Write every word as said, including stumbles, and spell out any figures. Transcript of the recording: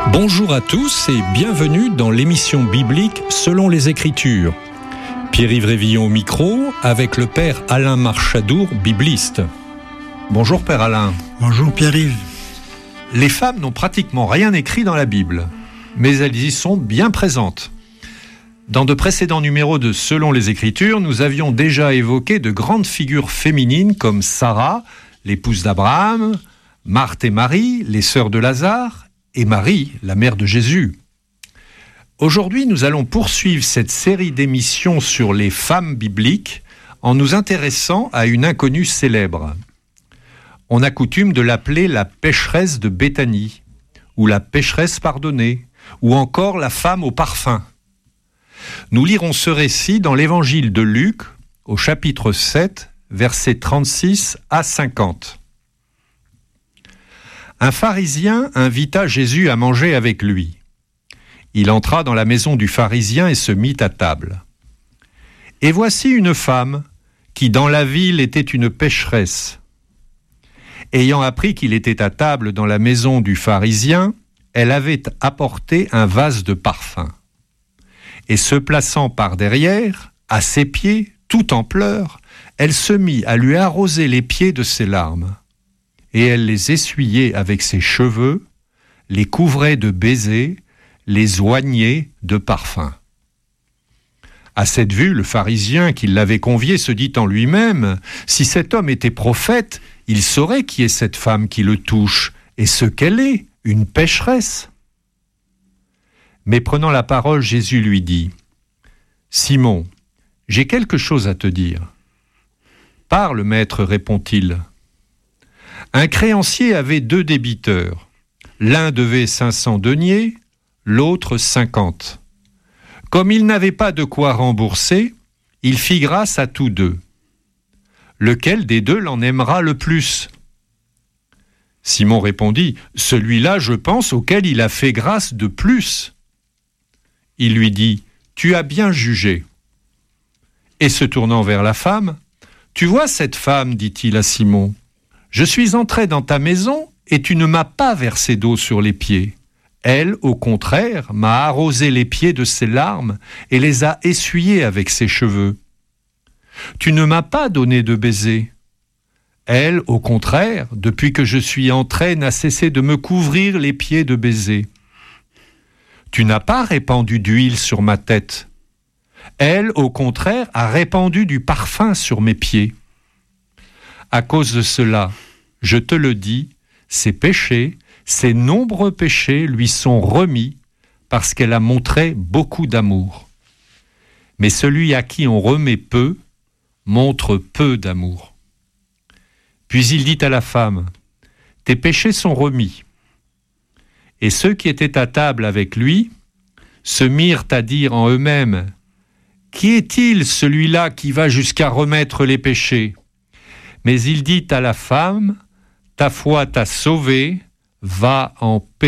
Bonjour à tous et bienvenue dans l'émission biblique Selon les Écritures. Pierre-Yves Révillon au micro avec le Père Alain Marchadour, bibliste. Bonjour Père Alain. Bonjour Pierre-Yves. Les femmes n'ont pratiquement rien écrit dans la Bible, mais elles y sont bien présentes. Dans de précédents numéros de Selon les Écritures, nous avions déjà évoqué de grandes figures féminines comme Sarah, l'épouse d'Abraham, Marthe et Marie, les sœurs de Lazare, et Marie, la mère de Jésus. Aujourd'hui, nous allons poursuivre cette série d'émissions sur les femmes bibliques en nous intéressant à une inconnue célèbre. On a coutume de l'appeler la pécheresse de Béthanie, ou la pécheresse pardonnée, ou encore la femme au parfum. Nous lirons ce récit dans l'évangile de Luc, au chapitre sept, versets trente-six à cinquante. Un pharisien invita Jésus à manger avec lui. Il entra dans la maison du pharisien et se mit à table. Et voici une femme qui dans la ville était une pécheresse. Ayant appris qu'il était à table dans la maison du pharisien, elle avait apporté un vase de parfum. Et se plaçant par derrière, à ses pieds, tout en pleurs, elle se mit à lui arroser les pieds de ses larmes. Et elle les essuyait avec ses cheveux, les couvrait de baisers, les oignait de parfums. À cette vue, le pharisien qui l'avait convié se dit en lui-même, « Si cet homme était prophète, il saurait qui est cette femme qui le touche, et ce qu'elle est, une pécheresse. » Mais prenant la parole, Jésus lui dit, « Simon, j'ai quelque chose à te dire. »« Parle, maître, répond-il. » Un créancier avait deux débiteurs. L'un devait cinq cents deniers, l'autre cinquante. Comme il n'avait pas de quoi rembourser, il fit grâce à tous deux. Lequel des deux l'en aimera le plus ? Simon répondit, « Celui-là, je pense, auquel il a fait grâce de plus. » Il lui dit, « Tu as bien jugé. » Et se tournant vers la femme, « Tu vois cette femme, dit-il à Simon, je suis entré dans ta maison et tu ne m'as pas versé d'eau sur les pieds. Elle, au contraire, m'a arrosé les pieds de ses larmes et les a essuyés avec ses cheveux. Tu ne m'as pas donné de baiser. Elle, au contraire, depuis que je suis entré, n'a cessé de me couvrir les pieds de baisers. Tu n'as pas répandu d'huile sur ma tête. Elle, au contraire, a répandu du parfum sur mes pieds. À cause de cela, je te le dis, ses péchés, ses nombreux péchés lui sont remis parce qu'elle a montré beaucoup d'amour. Mais celui à qui on remet peu, montre peu d'amour. Puis il dit à la femme, « Tes péchés sont remis. » Et ceux qui étaient à table avec lui se mirent à dire en eux-mêmes, « Qui est-il celui-là qui va jusqu'à remettre les péchés ?» Mais il dit à la femme, « Ta foi t'a sauvée, va en paix. »